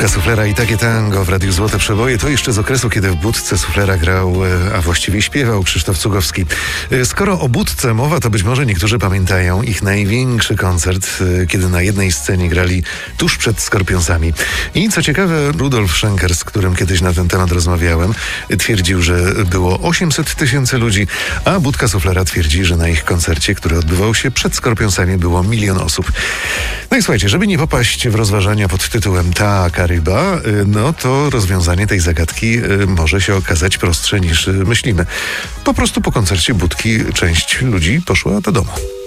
Budka Suflera i takie tango w Radiu Złote Przeboje to jeszcze z okresu, kiedy w Budce Suflera grał, a właściwie śpiewał Krzysztof Cugowski. Skoro o Budce mowa, to być może niektórzy pamiętają ich największy koncert, kiedy na jednej scenie grali tuż przed Skorpionsami. I co ciekawe, Rudolf Schenker, z którym kiedyś na ten temat rozmawiałem, twierdził, że było 800 000 ludzi, a Budka Suflera twierdzi, że na ich koncercie, który odbywał się przed Skorpionsami, było 1 000 000 osób. No i słuchajcie, żeby nie popaść w rozważania pod tytułem taka ryba, no to rozwiązanie tej zagadki może się okazać prostsze niż myślimy. Po prostu po koncercie Budki część ludzi poszła do domu.